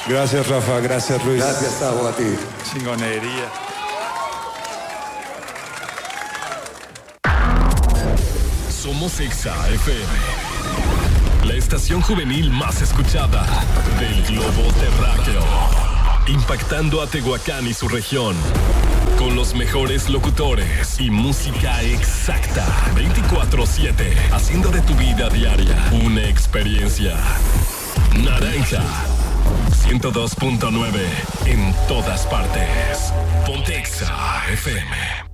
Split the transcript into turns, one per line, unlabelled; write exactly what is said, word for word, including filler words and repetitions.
Gracias, Rafa. Gracias, Luis.
Gracias, Tavo, a ti.
Chingonería.
Somos Exa F M, la estación juvenil más escuchada del globo terráqueo, impactando a Tehuacán y su región, con los mejores locutores y música exacta, veinticuatro siete, haciendo de tu vida diaria una experiencia. Naranja, ciento dos punto nueve, en todas partes. Ponte Exa F M.